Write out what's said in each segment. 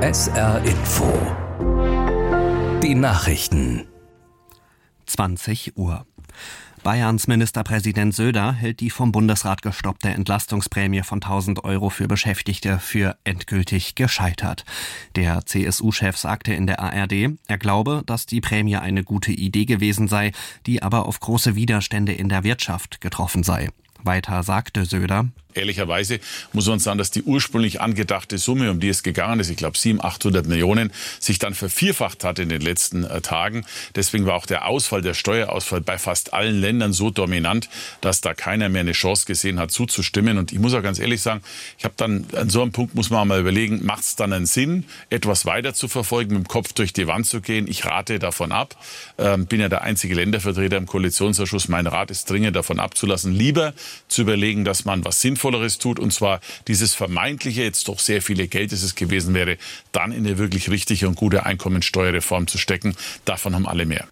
SR Info. Die Nachrichten. 20 Uhr. Bayerns Ministerpräsident Söder hält die vom Bundesrat gestoppte Entlastungsprämie von 1.000 € für Beschäftigte für endgültig gescheitert. Der CSU-Chef sagte in der ARD, er glaube, dass die Prämie eine gute Idee gewesen sei, die aber auf große Widerstände in der Wirtschaft getroffen sei. Weiter sagte Söder: Ehrlicherweise muss man sagen, dass die ursprünglich angedachte Summe, um die es gegangen ist, ich glaube 700-800 Millionen, sich dann vervierfacht hat in den letzten Tagen. Deswegen war auch der Steuerausfall bei fast allen Ländern so dominant, dass da keiner mehr eine Chance gesehen hat, zuzustimmen. Und ich muss auch ganz ehrlich sagen, ich habe dann an so einem Punkt muss man mal überlegen, macht es dann einen Sinn, etwas weiter zu verfolgen, mit dem Kopf durch die Wand zu gehen? Ich rate davon ab. Bin ja der einzige Ländervertreter im Koalitionsausschuss. Mein Rat ist dringend davon abzulassen, lieber zu überlegen, dass man was Sinnvolleres tut, und zwar dieses vermeintliche, jetzt doch sehr viele Geld, das es gewesen wäre, dann in eine wirklich richtige und gute Einkommensteuerreform zu stecken. Davon haben alle mehr.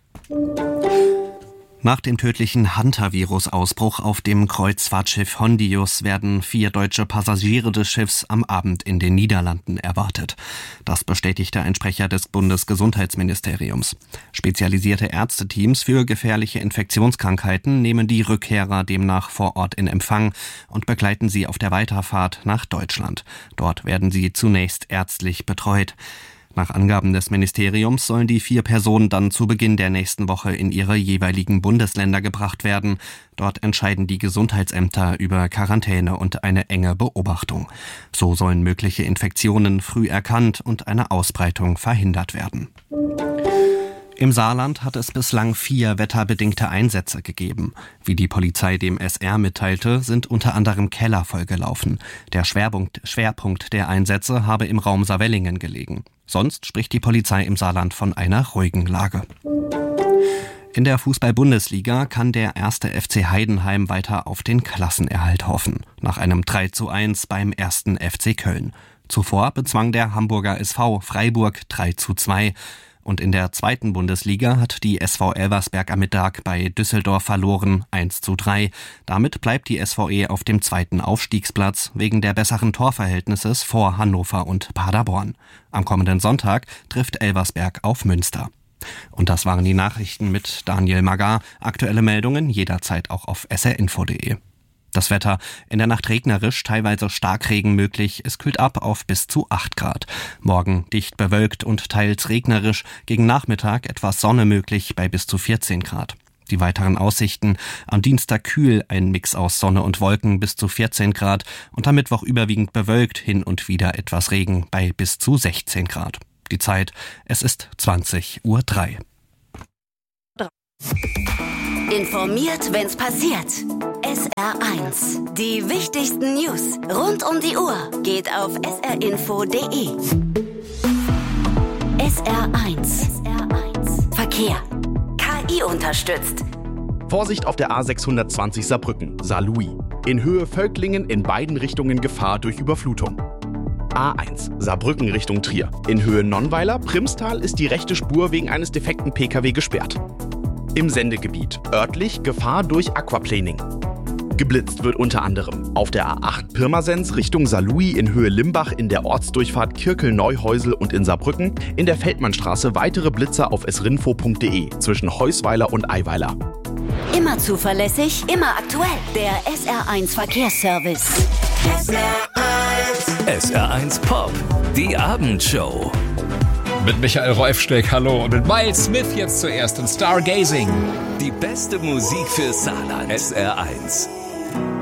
Nach dem tödlichen Hantavirus-Ausbruch auf dem Kreuzfahrtschiff Hondius werden 4 deutsche Passagiere des Schiffs am Abend in den Niederlanden erwartet. Das bestätigte ein Sprecher des Bundesgesundheitsministeriums. Spezialisierte Ärzteteams für gefährliche Infektionskrankheiten nehmen die Rückkehrer demnach vor Ort in Empfang und begleiten sie auf der Weiterfahrt nach Deutschland. Dort werden sie zunächst ärztlich betreut. Nach Angaben des Ministeriums sollen die 4 Personen dann zu Beginn der nächsten Woche in ihre jeweiligen Bundesländer gebracht werden. Dort entscheiden die Gesundheitsämter über Quarantäne und eine enge Beobachtung. So sollen mögliche Infektionen früh erkannt und eine Ausbreitung verhindert werden. Im Saarland hat es bislang 4 wetterbedingte Einsätze gegeben. Wie die Polizei dem SR mitteilte, sind unter anderem Keller vollgelaufen. Der Schwerpunkt der Einsätze habe im Raum Saarwellingen gelegen. Sonst spricht die Polizei im Saarland von einer ruhigen Lage. In der Fußball-Bundesliga kann der 1. FC Heidenheim weiter auf den Klassenerhalt hoffen. Nach einem 3:1 beim 1. FC Köln. Zuvor bezwang der Hamburger SV Freiburg 3:2. Und in der 2. Bundesliga hat die SV Elversberg am Mittag bei Düsseldorf verloren, 1:3. Damit bleibt die SVE auf dem 2. Aufstiegsplatz wegen der besseren Torverhältnisses vor Hannover und Paderborn. Am kommenden Sonntag trifft Elversberg auf Münster. Und das waren die Nachrichten mit Daniel Magar. Aktuelle Meldungen jederzeit auch auf srinfo.de. Das Wetter: in der Nacht regnerisch, teilweise Starkregen möglich. Es kühlt ab auf bis zu 8 Grad. Morgen dicht bewölkt und teils regnerisch. Gegen Nachmittag etwas Sonne möglich bei bis zu 14 Grad. Die weiteren Aussichten: am Dienstag kühl, ein Mix aus Sonne und Wolken bis zu 14 Grad. Und am Mittwoch überwiegend bewölkt, hin und wieder etwas Regen bei bis zu 16 Grad. Die Zeit: es ist 20:03 Uhr. Informiert, wenn's passiert. SR1. Die wichtigsten News rund um die Uhr geht auf srinfo.de. SR1. Verkehr. KI unterstützt. Vorsicht auf der A620 Saarbrücken, Saarlouis. In Höhe Völklingen in beiden Richtungen Gefahr durch Überflutung. A1 Saarbrücken Richtung Trier. In Höhe Nonnweiler, Primstal ist die rechte Spur wegen eines defekten Pkw gesperrt. Im Sendegebiet örtlich Gefahr durch Aquaplaning. Geblitzt wird unter anderem auf der A8 Pirmasens Richtung Saarlouis in Höhe Limbach in der Ortsdurchfahrt Kirkel-Neuhäusel und in Saarbrücken, in der Feldmannstraße weitere Blitzer auf srinfo.de zwischen Heusweiler und Eiweiler. Immer zuverlässig, immer aktuell. Der SR1 Verkehrsservice. SR1 Pop, die Abendshow. Mit Michael Rolfsteck, hallo. Und mit Miles Smith jetzt zuerst in Stargazing. Die beste Musik für Saarland. SR1.